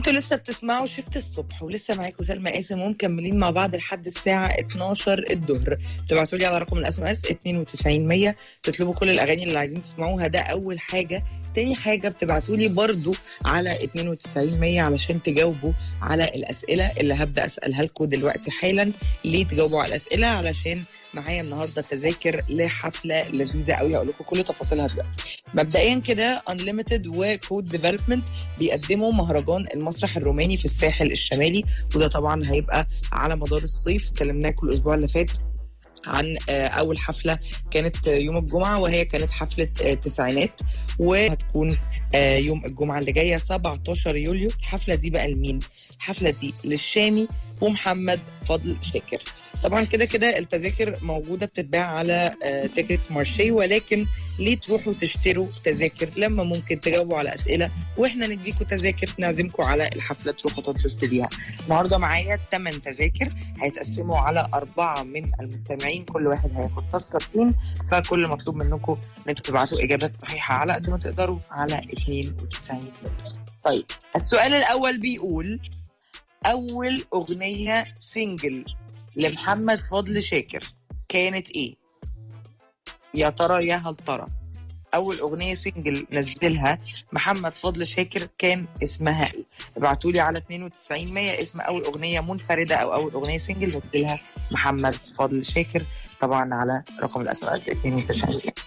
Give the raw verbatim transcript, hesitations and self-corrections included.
انتوا لسه بتسمعوا شفت الصبح، ولسه معاكم سلمى قاسم ومكملين مع بعض لحد الساعه اتناشر الظهر. تبعتوا لي على رقم الاس ام اس اتنين وتسعين مية تطلبوا كل الاغاني اللي عايزين تسمعوها، ده اول حاجه. تاني حاجه بتبعتوا لي برضو على اتنين وتسعين مية علشان تجاوبوا على الاسئله اللي هبدا اسالها لكم دلوقتي حالا. ليه تجاوبوا على الاسئله؟ علشان معايا النهارده تذاكر لحفله لذيذه قوي، هقول لكم كل تفاصيلها دلوقتي. مبدئيا كده انليمتد وكود ديفلوبمنت بيقدموا مهرجان المسرح الروماني في الساحل الشمالي، وده طبعا هيبقى على مدار الصيف. كلمناكم الاسبوع اللي فات عن اول حفله كانت يوم الجمعه، وهي كانت حفله تسعينات، وهتكون يوم الجمعه اللي جايه سبعتاشر يوليو. الحفله دي بقى لمين؟ الحفله دي للشامي ومحمد فضل شاكر. طبعا كده كده التذاكر موجوده بتتباع على تيكتس مارشي، ولكن ليه تروحوا تشتروا تذاكر لما ممكن تجاوبوا على اسئله واحنا نديكوا تذاكر نعزمكم على الحفله تروحوا تتبسطوا بيها. النهارده معايا ثمانية تذاكر هيتقسموا على اربعه من المستمعين، كل واحد هياخد تذكرتين، فكل مطلوب منكم ان انتوا تبعتوا اجابات صحيحه على قد ما تقدروا على اتنين وتسعين. طيب السؤال الاول بيقول: اول اغنيه سينجل لمحمد فضل شاكر كانت ايه؟ يا ترى يا هل ترى اول اغنيه سنجل نزلها محمد فضل شاكر كان اسمها ايه؟ ابعتوا لي على اتنين وتسعين مية اسم اول اغنيه منفرده او اول اغنيه سنجل نزلها محمد فضل شاكر، طبعا على رقم الاس ام اس اتنين وتسعين.